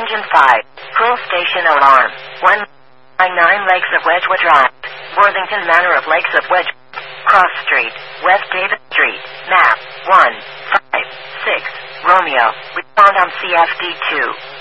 Engine 5. Cool station alarm. 199 Lakes of Wedgewood Drive. Worthington Manor of Lakes of Wedge. Cross Street. West David Street. Map 156. Romeo. Respond on CFD2.